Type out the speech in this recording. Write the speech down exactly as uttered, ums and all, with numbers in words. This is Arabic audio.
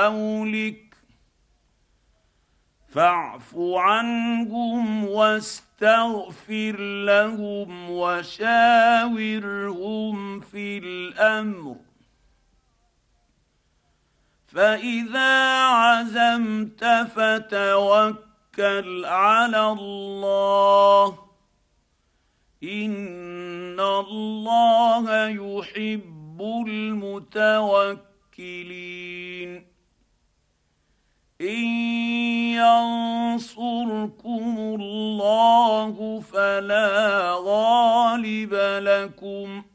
حولك فاعف عنهم واستغفر لهم وشاورهم في الامر فاذا عزمت فتوكل على الله ان الله يحب المتوكلين ان ينصركم الله فلا غالب لكم